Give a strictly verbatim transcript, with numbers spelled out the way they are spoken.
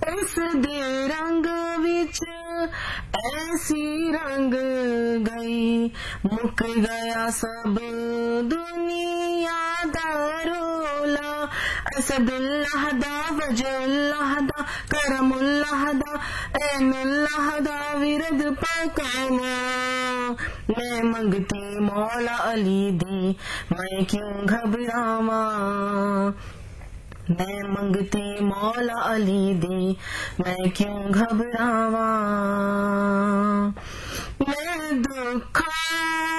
इस दे रंग विच ऐसी रंग गई, मुक गया सब दुनिया दा रोला। असदुल्लाह दा वजुल्लाह दा करमुल्लाह दा ऐनुल्लाह दा विरद पकाना। मैं मंगती मौला अली दी मैं क्यों घबरावा, मैं मंगती मौला अली दी मैं क्यों घबरावा। मैं दुखा